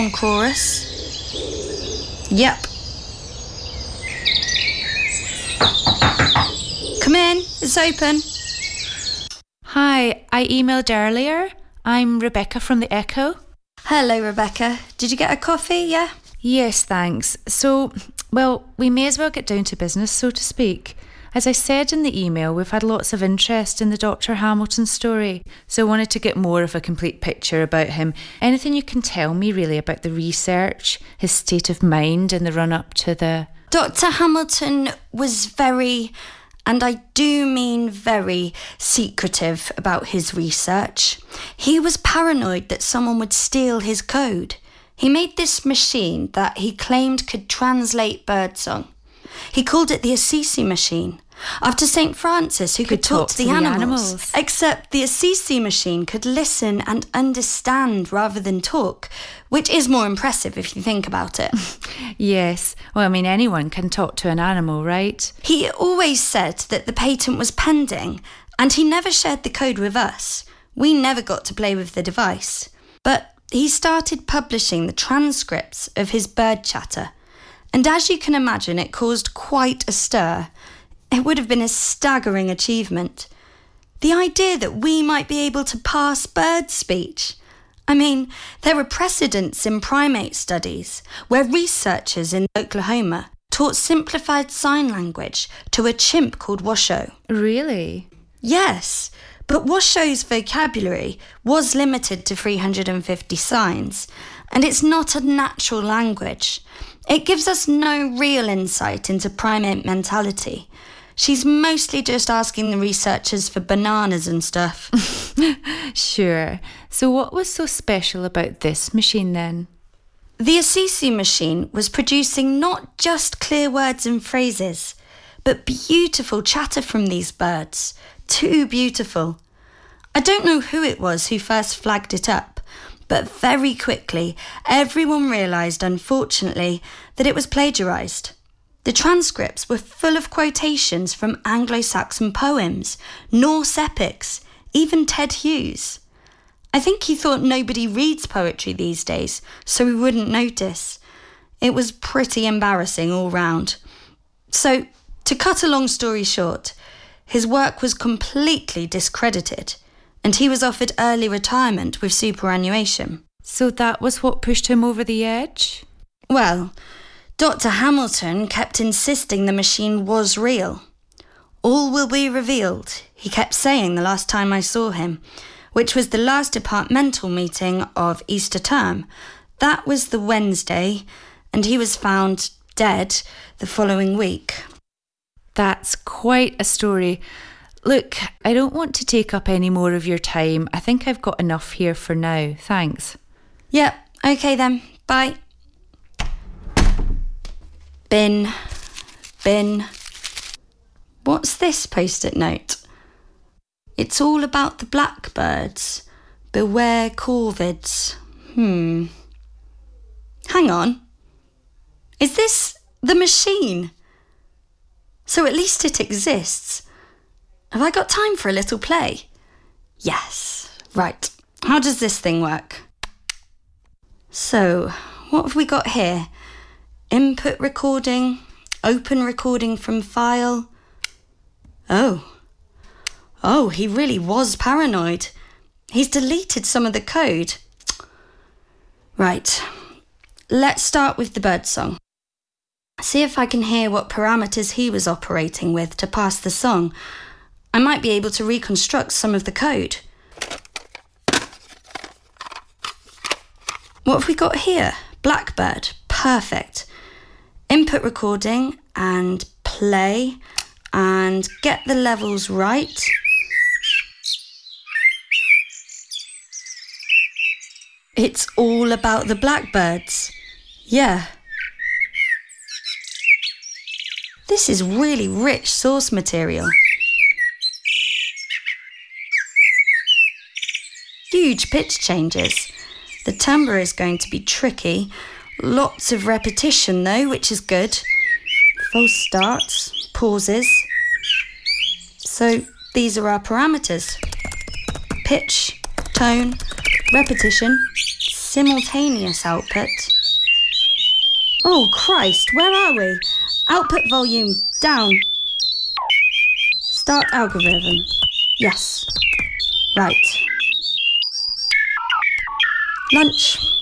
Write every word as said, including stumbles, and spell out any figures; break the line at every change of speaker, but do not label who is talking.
chorus. Yep. Come in, it's open.
Hi, I emailed earlier. I'm Rebecca from the Echo.
Hello, Rebecca. Did you get a coffee, yeah?
Yes, thanks. So, well, we may as well get down to business, so to speak. As I said in the email, we've had lots of interest in the Doctor Hamilton story, so I wanted to get more of a complete picture about him. Anything you can tell me, really, about the research, his state of mind in the run-up to the...
Doctor Hamilton was very, and I do mean very, secretive about his research. He was paranoid that someone would steal his code. He made this machine that he claimed could translate birdsong. He called it the Assisi machine, after Saint Francis, who could, could talk, talk to, the, to animals. the animals. Except the Assisi machine could listen and understand rather than talk, which is more impressive if you think about it.
Yes. Well, I mean, anyone can talk to an animal, right?
He always said that the patent was pending, and he never shared the code with us. We never got to play with the device. But he started publishing the transcripts of his bird chatter. And as you can imagine, it caused quite a stir. It would have been a staggering achievement. The idea that we might be able to parse bird speech. I mean, there are precedents in primate studies where researchers in Oklahoma taught simplified sign language to a chimp called Washoe.
Really?
Yes, but Washoe's vocabulary was limited to three hundred fifty signs, and it's not a natural language. It gives us no real insight into primate mentality. She's mostly just asking the researchers for bananas and stuff.
Sure. So what was so special about this machine then?
The Assisi machine was producing not just clear words and phrases, but beautiful chatter from these birds. Too beautiful. I don't know who it was who first flagged it up, but very quickly, everyone realised, unfortunately, that it was plagiarised. The transcripts were full of quotations from Anglo-Saxon poems, Norse epics, even Ted Hughes. I think he thought nobody reads poetry these days, so he wouldn't notice. It was pretty embarrassing all round. So, to cut a long story short, his work was completely discredited, and he was offered early retirement with superannuation.
So that was what pushed him over the edge?
Well, Doctor Hamilton kept insisting the machine was real. All will be revealed, he kept saying the last time I saw him, which was the last departmental meeting of Easter term. That was the Wednesday, and he was found dead the following week.
That's quite a story. Look, I don't want to take up any more of your time. I think I've got enough here for now. Thanks.
Yep, okay then. Bye. Bin. Bin. What's this post-it note? It's all about the blackbirds. Beware corvids. Hmm. Hang on. Is this the machine? So at least it exists. Have I got time for a little play? Yes. Right. How does this thing work? So, what have we got here? Input recording, open recording from file. Oh. Oh, he really was paranoid. He's deleted some of the code. Right. Let's start with the birdsong. See if I can hear what parameters he was operating with to pass the song. I might be able to reconstruct some of the code. What have we got here? Blackbird. Perfect. Input recording and play and get the levels right. It's all about the blackbirds. Yeah. This is really rich source material. Huge pitch changes. The timbre is going to be tricky. Lots of repetition though, which is good. False starts, pauses. So these are our parameters. Pitch, tone, repetition, simultaneous output. Oh, Christ, where are we? Output volume, down. Start algorithm. Yes. Right. Lunch.